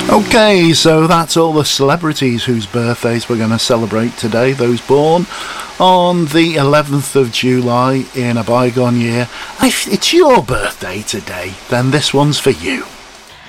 Okay, so that's all the celebrities whose birthdays we're going to celebrate today. Those born on the 11th of July in a bygone year. If it's your birthday today, then this one's for you.